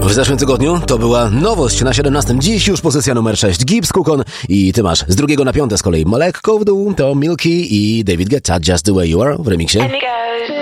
W zeszłym tygodniu to była nowość na 17. Dziś już pozycja numer 6. Gibbs, Kukon i ty masz z 2 na 5 z kolei lekko w dół to Milky i David Guetta Just The Way You Are w remiksie. And it goes.